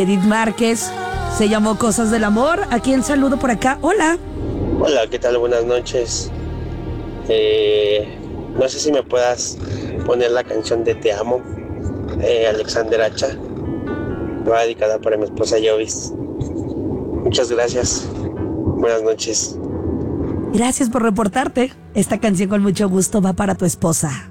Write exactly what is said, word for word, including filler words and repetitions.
Edith Márquez, se llamó Cosas del Amor. ¿A quién saludo por acá? Hola. Hola, ¿qué tal? Buenas noches. Eh, no sé si me puedas poner la canción de Te Amo, eh, Alexander Hacha. Va dedicada para mi esposa Jovis. Muchas gracias. Buenas noches. Gracias por reportarte. Esta canción con mucho gusto va para tu esposa.